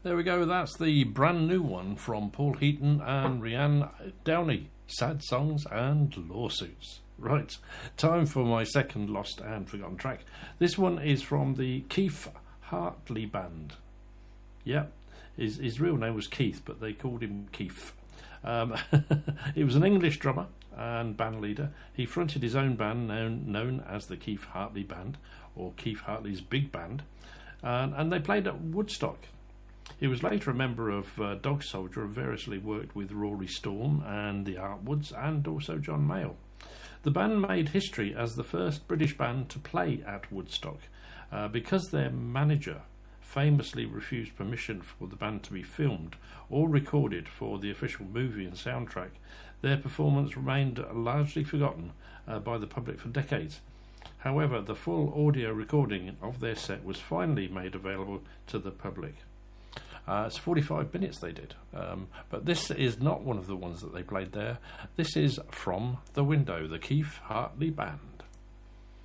There we go, that's the brand new one from Paul Heaton and Rhiannon Downey. Sad Songs and Lawsuits. Right, time for my second lost and forgotten track. This one is from the Keith Hartley Band. Yeah, his real name was Keith, but they called him Keith. He was an English drummer and band leader. He fronted his own band known as the Keith Hartley Band, or Keith Hartley's Big Band, and they played at Woodstock. He was later a member of Dog Soldier and variously worked with Rory Storm and the Artwoods and also John Mayall. The band made history as the first British band to play at Woodstock because their manager famously refused permission for the band to be filmed or recorded for the official movie and soundtrack. Their performance remained largely forgotten by the public for decades. However, the full audio recording of their set was finally made available to the public. It's 45 minutes they did, but this is not one of the ones that they played there. This is From the Window, the Keith Hartley Band.